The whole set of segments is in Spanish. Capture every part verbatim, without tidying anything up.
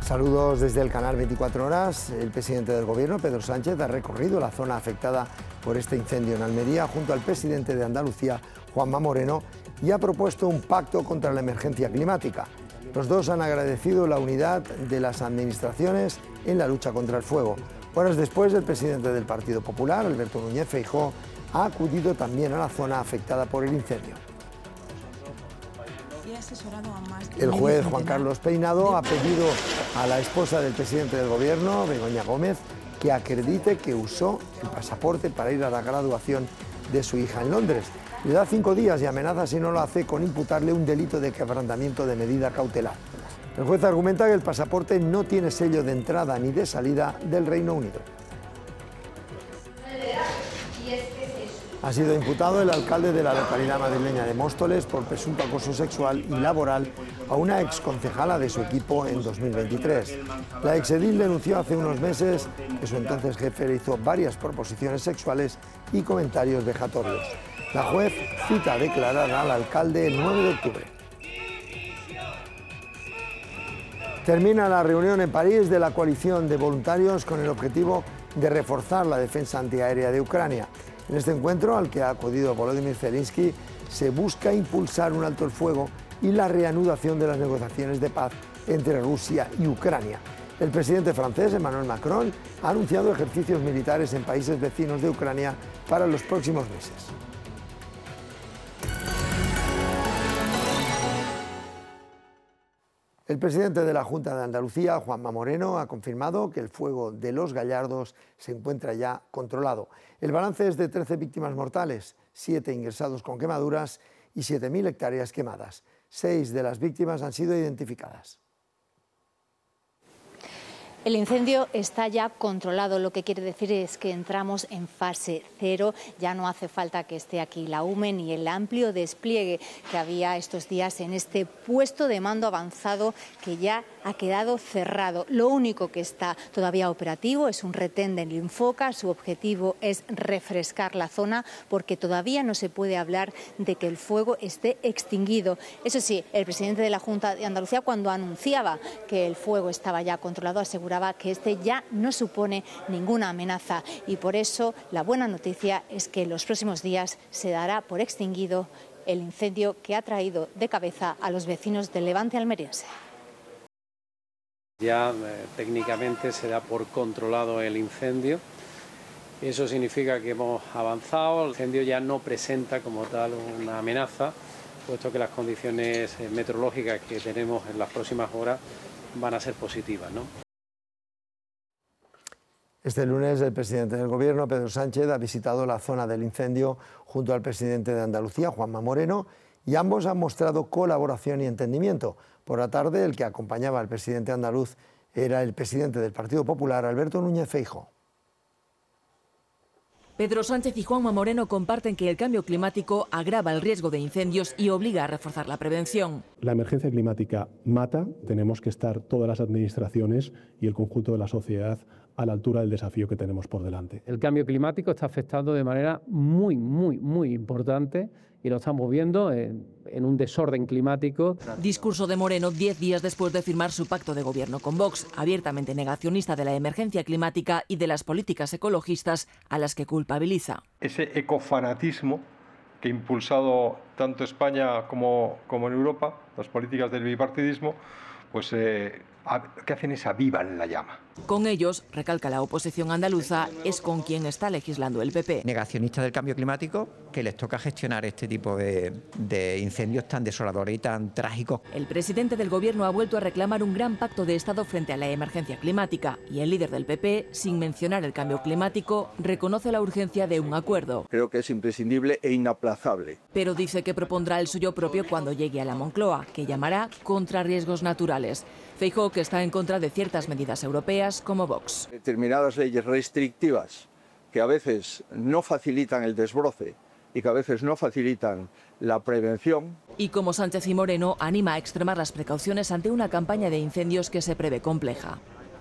Saludos desde el canal veinticuatro horas. El presidente del Gobierno, Pedro Sánchez, ha recorrido la zona afectada por este incendio en Almería junto al presidente de Andalucía, Juanma Moreno, y ha propuesto un pacto contra la emergencia climática. Los dos han agradecido la unidad de las administraciones en la lucha contra el fuego. Horas después, el presidente del Partido Popular, Alberto Núñez Feijóo, ha acudido también a la zona afectada por el incendio. El juez Juan Carlos Peinado ha pedido a la esposa del presidente del Gobierno, Begoña Gómez, que acredite que usó el pasaporte para ir a la graduación de su hija en Londres. Le da cinco días y amenaza si no lo hace con imputarle un delito de quebrantamiento de medida cautelar. El juez argumenta que el pasaporte no tiene sello de entrada ni de salida del Reino Unido. Ha sido imputado el alcalde de la localidad madrileña de Móstoles por presunto acoso sexual y laboral a una exconcejala de su equipo en dos mil veintitrés. La exedil denunció hace unos meses que su entonces jefe le hizo varias proposiciones sexuales y comentarios vejatorios. La juez cita a declarar al alcalde el nueve de octubre. Termina la reunión en París de la coalición de voluntarios con el objetivo de reforzar la defensa antiaérea de Ucrania. En este encuentro, al que ha acudido Volodymyr Zelensky, se busca impulsar un alto el fuego y la reanudación de las negociaciones de paz entre Rusia y Ucrania. El presidente francés, Emmanuel Macron, ha anunciado ejercicios militares en países vecinos de Ucrania para los próximos meses. El presidente de la Junta de Andalucía, Juanma Moreno, ha confirmado que el fuego de Los Gallardos se encuentra ya controlado. El balance es de trece víctimas mortales, siete ingresados con quemaduras y siete mil hectáreas quemadas. Seis de las víctimas han sido identificadas. El incendio está ya controlado, lo que quiere decir es que entramos en fase cero. Ya no hace falta que esté aquí la U M E ni el amplio despliegue que había estos días en este puesto de mando avanzado que ya ha quedado cerrado. Lo único que está todavía operativo es un retén del Infoca. Su objetivo es refrescar la zona porque todavía no se puede hablar de que el fuego esté extinguido. Eso sí, el presidente de la Junta de Andalucía, cuando anunciaba que el fuego estaba ya controlado, aseguraba que este ya no supone ninguna amenaza y por eso la buena noticia es que en los próximos días se dará por extinguido el incendio que ha traído de cabeza a los vecinos del Levante almeriense. Ya eh, técnicamente se da por controlado el incendio. Eso significa que hemos avanzado. El incendio ya no presenta como tal una amenaza, puesto que las condiciones eh, meteorológicas que tenemos en las próximas horas van a ser positivas, ¿no? Este lunes el presidente del Gobierno, Pedro Sánchez, ha visitado la zona del incendio junto al presidente de Andalucía, Juanma Moreno, y ambos han mostrado colaboración y entendimiento. Por la tarde, el que acompañaba al presidente andaluz era el presidente del Partido Popular, Alberto Núñez Feijóo. Pedro Sánchez y Juanma Moreno comparten que el cambio climático agrava el riesgo de incendios y obliga a reforzar la prevención. La emergencia climática mata, tenemos que estar todas las administraciones y el conjunto de la sociedad a la altura del desafío que tenemos por delante. El cambio climático está afectando de manera muy, muy, muy importante y lo estamos viendo en, en un desorden climático. Discurso de Moreno diez días después de firmar su pacto de gobierno con Vox, abiertamente negacionista de la emergencia climática y de las políticas ecologistas a las que culpabiliza. Ese ecofanatismo que ha impulsado tanto España como, como en Europa, las políticas del bipartidismo, pues eh, ¿qué hacen? Es avivan la llama. Con ellos, recalca la oposición andaluza, es con quien está legislando el P P. Negacionistas del cambio climático, que les toca gestionar este tipo de, de incendios tan desoladores y tan trágicos. El presidente del Gobierno ha vuelto a reclamar un gran pacto de Estado frente a la emergencia climática y el líder del P P, sin mencionar el cambio climático, reconoce la urgencia de un acuerdo. Creo que es imprescindible e inaplazable. Pero dice que propondrá el suyo propio cuando llegue a la Moncloa, que llamará contra riesgos naturales. Feijóo, que está en contra de ciertas medidas europeas como Vox. Determinadas leyes restrictivas que a veces no facilitan el desbroce y que a veces no facilitan la prevención. Y como Sánchez y Moreno, anima a extremar las precauciones ante una campaña de incendios que se prevé compleja.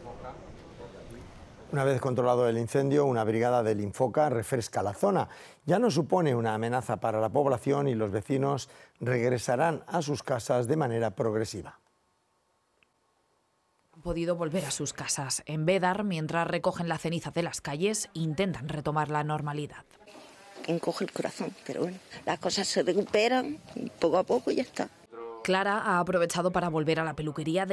Una vez controlado el incendio, una brigada del Infoca refresca la zona. Ya no supone una amenaza para la población y los vecinos regresarán a sus casas de manera progresiva. podido volver a sus casas. En Bédar, mientras recogen la ceniza de las calles, intentan retomar la normalidad. Encoge el corazón, pero bueno, las cosas se recuperan poco a poco y ya está. Clara ha aprovechado para volver a la peluquería de